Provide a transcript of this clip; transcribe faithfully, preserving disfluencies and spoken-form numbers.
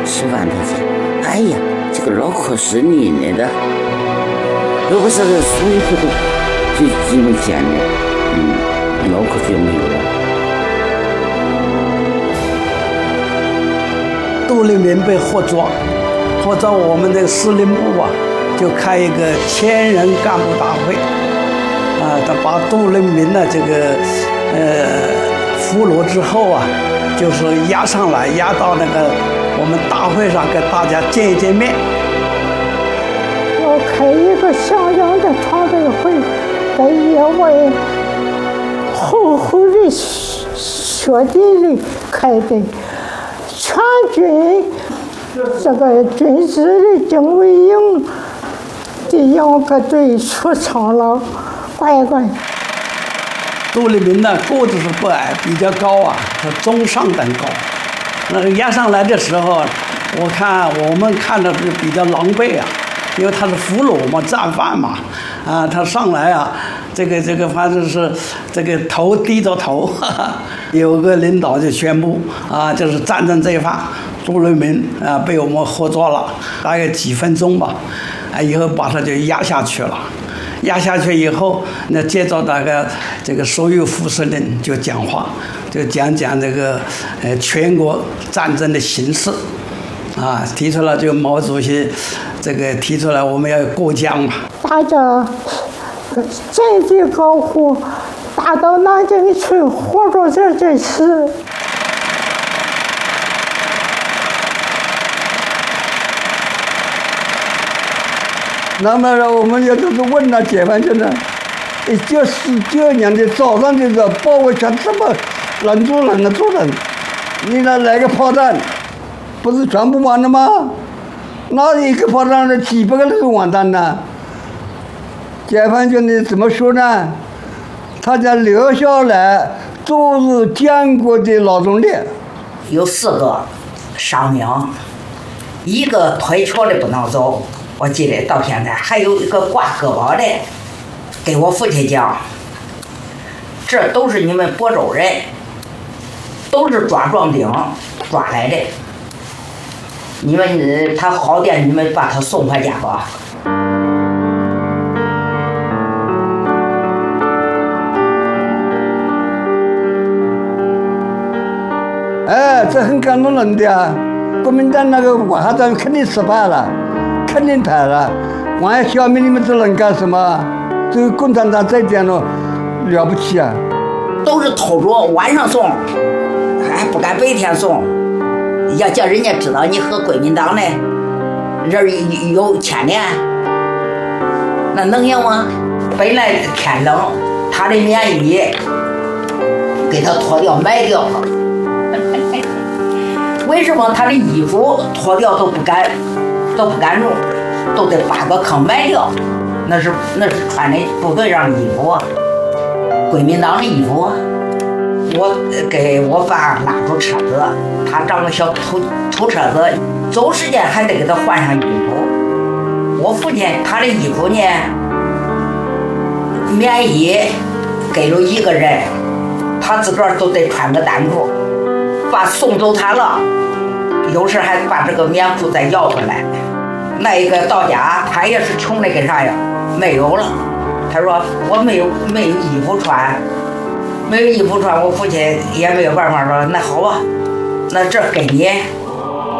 吃饭的时候，哎呀，这个脑壳是硬的，如果是输以后就就因为这样的，嗯，脑壳就没有了。 杜聿明被活捉，活捉我们这个司令部啊，就开一个千人干部大会，啊，他把杜聿明的这个呃俘虏之后啊，就是押上来，押到那个我们大会上跟大家见一见面。 要开一个像样的团队会，在野外厚厚的雪地里开的。全军这个军事的警卫营的两个队出场了，乖乖。 杜聿明呢个子是不矮，比较高啊，是中上等高。那个押上来的时候，我看我们看的是比较狼狈啊，因为他是俘虏嘛，战犯嘛，啊，他上来啊，这个这个反正是这个头低着头，哈哈，有个领导就宣布啊，就是战争罪犯杜聿明啊被我们活捉了，大概几分钟吧，啊，以后把他就压下去了。压下去以后，那接着那个这个所有副司令就讲话，就讲讲这个呃全国战争的形势，啊，提出了这个毛主席这个提出来我们要过江嘛， 大家振臂高呼，打到南京去，活着这件事。 那么我们也就是问了解放军呢，一九四九年的早上就是包围圈这么人住人的住人，你那来个炮弹，不是全部完了吗？那一个炮弹的几百个人都完蛋了。解放军的怎么说呢？他家留下来都是建国的劳动力。 有四个伤名，一个腿瘸的不能走。我记得到现在还有一个挂胳膊的，给我父亲讲，这都是你们亳州人，都是抓壮丁抓来的，你们他好点，你们把他送回家吧。 哎，这很感动人的啊！国民党那个瓦哈战肯定失败了。肯定败了，我要消灭你们这人干什么？这个共产党这一点呢，了不起啊！ 都是偷着晚上送，还不敢白天送，要叫人家知道你和国民党的人有牵连，那能行吗？本来天冷，他的棉衣给他脱掉埋掉了，为什么他的衣服脱掉都不敢？都不敢用，都得扒个坑埋掉。那是那是穿的部队上的衣服，国民党的衣服。我给我爸拉出车子，他长个小土土车子，走时间还得给他换上衣服。我父亲他的衣服呢，棉衣给了一个人，他自个儿都得穿个单裤，把送走他了。有时还把这个棉裤再要回来，那一个到家他也是穷的跟啥呀，没有了。他说我没有没有衣服穿，没有衣服穿，我父亲也没有办法说那好吧，那这给你